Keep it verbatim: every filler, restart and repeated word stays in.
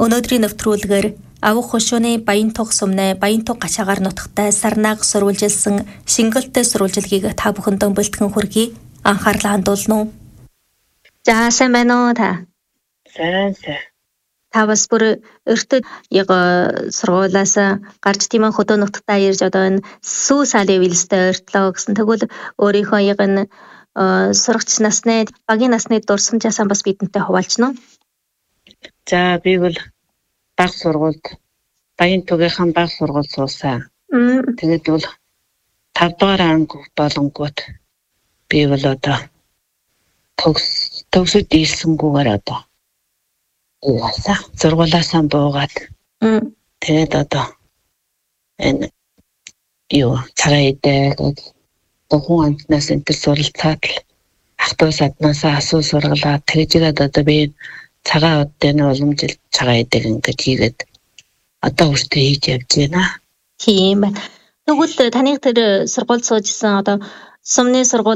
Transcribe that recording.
Өнөөдрийн нэвтрүүлгээр Авах хошууны Баянтуг сумны Баянтуг гачаагаар нутагтай Сарнааг сурвалжилсан шингэлтэй сурвалжилгийг та бүхэндээ бэлтгэн хүргэе. Анхаарлаа хандуулна уу? За сайн байна уу та? Сайн сайн. Та бас бүр өртөд яг сургуулаас гарч тийм хөдөө нутагтаа ирж одоо энэ сүү салын вилстэй ойртлоо гэсэн. Тэгвэл өөрийнхөө яг энэ сурагч насны, багийн насны дурсамжаасаа бас бидэнтэй хуваалцна уу? За би бол баг сургуульд Баянтугийнхан баг сургууль суусан. Тэгээд бол тав дахь анги болонгууд би бол одоо төгс төгсөд ийсэнгүүгээр одоо яасан сургуулаасаа буугаад тэгээд одоо энэ юу цагаан идэх тухайн амтнаас энэ суралцаад л ах дүү саднаасаа асуу сургалаа тэгжгээд одоо би цагаан удаа уламжил цагаан идэх ингэж хийгээд одоо өөртөө хийж явж байна. Тийм байна. Тэгвэл таны тэр сургууль суужсэн одоо сумны сургууль